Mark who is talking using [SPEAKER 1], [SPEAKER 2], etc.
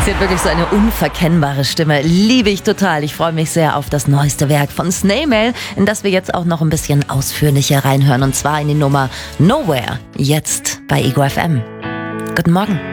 [SPEAKER 1] Sie hat wirklich so eine unverkennbare Stimme. Liebe ich total. Ich freue mich sehr auf das neueste Werk von Snail Mail, in das wir jetzt auch noch ein bisschen ausführlicher reinhören. Und zwar in die Nummer Nowhere. Jetzt bei Ego FM. Guten Morgen.